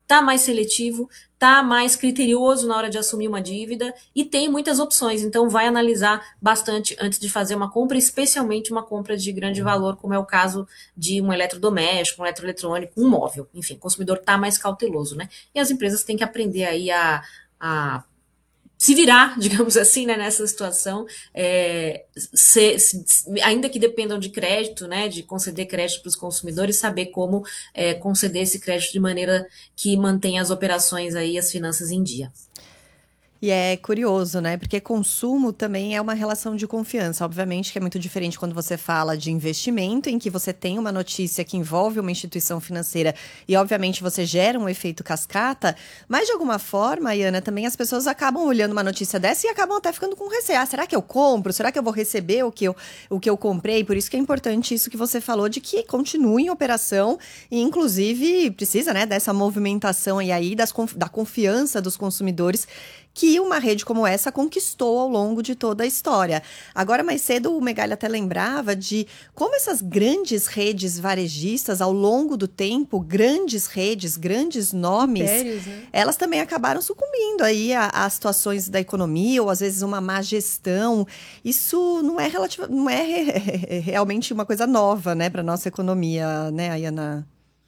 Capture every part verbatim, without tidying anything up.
está mais seletivo, está mais criterioso na hora de assumir uma dívida e tem muitas opções, então vai analisar bastante antes de fazer uma compra, especialmente uma compra de grande valor, como é o caso de um eletrodoméstico, um eletroeletrônico, um móvel. Enfim, o consumidor está mais cauteloso, né? E as empresas têm que aprender aí a, a se virar, digamos assim, né, nessa situação, é, se, se, ainda que dependam de crédito, né, de conceder crédito para os consumidores, saber como é, conceder esse crédito de maneira que mantenha as operações aí, as finanças em dia. E é curioso, né? Porque consumo também é uma relação de confiança. Obviamente que é muito diferente quando você fala de investimento, em que você tem uma notícia que envolve uma instituição financeira e, obviamente, você gera um efeito cascata. Mas, de alguma forma, Iana, também as pessoas acabam olhando uma notícia dessa e acabam até ficando com receio. Ah, será que eu compro? Será que eu vou receber o que eu, o que eu comprei? Por isso que é importante isso que você falou, de que continue em operação e, inclusive, precisa, né, dessa movimentação e aí das, da confiança dos consumidores que uma rede como essa conquistou ao longo de toda a história. Agora, mais cedo, o Megali até lembrava de como essas grandes redes varejistas, ao longo do tempo, grandes redes, grandes nomes, Impérios, né? elas também acabaram sucumbindo aí a, a situações da economia, ou às vezes uma má gestão. Isso não é, relativa, não é realmente uma coisa nova, né, para a nossa economia, né, Ayana?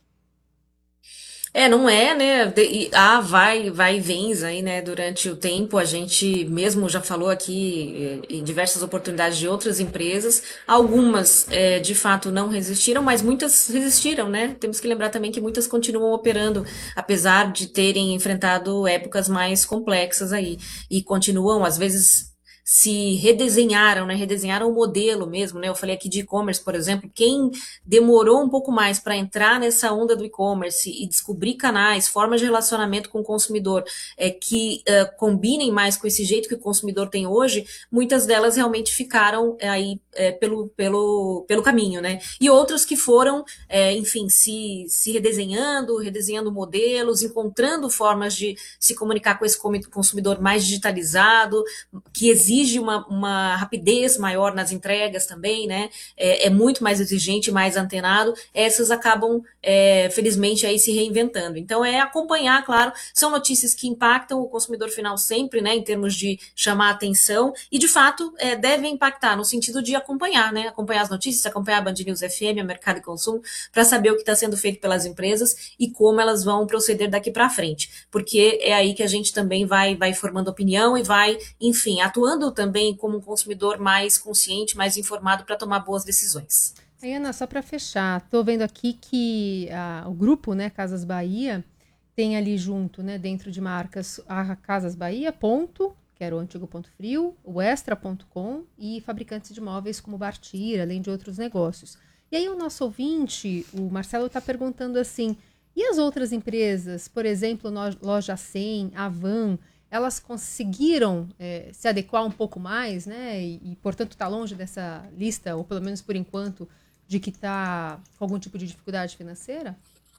É, não é, né? De- e há vai, vai e vens aí, né? Durante o tempo, a gente mesmo já falou aqui eh, em diversas oportunidades de outras empresas. Algumas, eh, de fato, não resistiram, mas muitas resistiram, né? Temos que lembrar também que muitas continuam operando, apesar de terem enfrentado épocas mais complexas aí. E continuam, às vezes, se redesenharam, né? Redesenharam o modelo mesmo, né? Eu falei aqui de e-commerce, por exemplo. Quem demorou um pouco mais para entrar nessa onda do e-commerce e descobrir canais, formas de relacionamento com o consumidor é, que é, combinem mais com esse jeito que o consumidor tem hoje, muitas delas realmente ficaram é, aí é, pelo, pelo, pelo caminho, né? E outras que foram, é, enfim, se, se redesenhando, redesenhando modelos, encontrando formas de se comunicar com esse consumidor mais digitalizado, que exige uma, uma rapidez maior nas entregas também, né? É, é muito mais exigente, mais antenado, essas acabam, é, felizmente, aí se reinventando. Então, é acompanhar, claro, são notícias que impactam o consumidor final sempre, né, em termos de chamar a atenção, e, de fato, é, devem impactar no sentido de acompanhar, né, acompanhar as notícias, acompanhar a Band News F M, a Mercado e Consumo, para saber o que está sendo feito pelas empresas e como elas vão proceder daqui para frente, porque é aí que a gente também vai, vai formando opinião e vai, enfim, atuando também como um consumidor mais consciente, mais informado para tomar boas decisões. Aí, Ana, só para fechar, estou vendo aqui que a, o grupo, né, Casas Bahia, tem ali junto, né, dentro de marcas, a Casas Bahia, ponto, que era o antigo Ponto Frio, o Extra ponto com e fabricantes de móveis como Bartira, além de outros negócios. E aí o nosso ouvinte, o Marcelo, está perguntando assim, e as outras empresas, por exemplo, Loja cem, Avan, elas conseguiram é, se adequar um pouco mais, né, e, e portanto está longe dessa lista, ou pelo menos por enquanto, de que está com algum tipo de dificuldade financeira?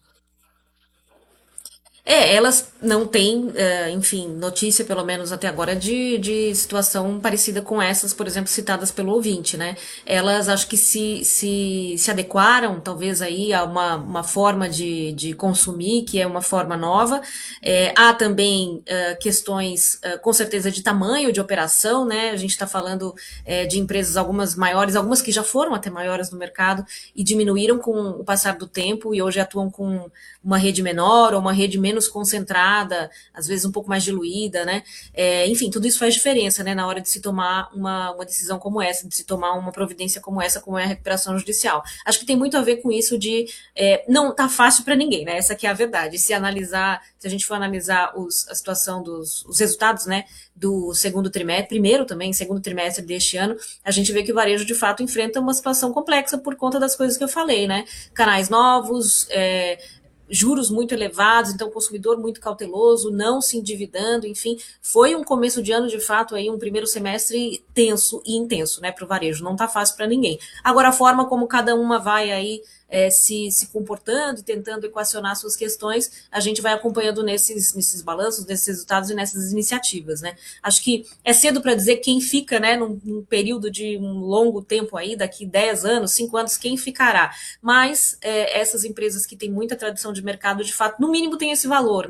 É, elas não têm, eh, enfim, notícia, pelo menos até agora, de, de situação parecida com essas, por exemplo, citadas pelo ouvinte, né? Elas acho que se, se, se adequaram, talvez, aí a uma, uma forma de, de consumir, que é uma forma nova. É, há também eh, questões, eh, com certeza, de tamanho de operação, né? A gente está falando eh, de empresas, algumas maiores, algumas que já foram até maiores no mercado e diminuíram com o passar do tempo e hoje atuam com uma rede menor ou uma rede menos concentrada, às vezes um pouco mais diluída, né? É, enfim, tudo isso faz diferença, né, na hora de se tomar uma, uma decisão como essa, de se tomar uma providência como essa, como é a recuperação judicial. Acho que tem muito a ver com isso de é, não tá fácil para ninguém, né? Essa que é a verdade. Se analisar, se a gente for analisar os, a situação dos os resultados, né, do segundo trimestre, primeiro também, segundo trimestre deste ano, a gente vê que o varejo de fato enfrenta uma situação complexa por conta das coisas que eu falei, né? Canais novos, é, juros muito elevados, então o consumidor muito cauteloso, não se endividando, enfim, foi um começo de ano, de fato, aí um primeiro semestre tenso e intenso, né, para o varejo, não tá fácil para ninguém. Agora, a forma como cada uma vai aí é, se, se comportando e tentando equacionar suas questões, a gente vai acompanhando nesses, nesses balanços, nesses resultados e nessas iniciativas, né. Acho que é cedo para dizer quem fica, né, num, num período de um longo tempo aí, daqui dez anos, cinco anos, quem ficará, mas é, essas empresas que têm muita tradição de mercado, de fato, no mínimo tem esse valor,